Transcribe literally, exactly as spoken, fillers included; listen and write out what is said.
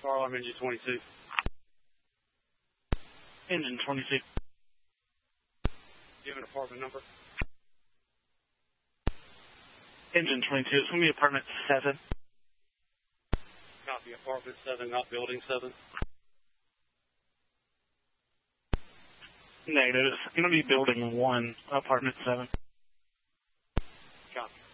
Fire alarm engine twenty-two. Engine twenty-two. Give an apartment number. Engine twenty-two. It's going to be apartment seven. Copy. Apartment seven, not building seven. Negative. It's going to be building one, apartment seven. Copy.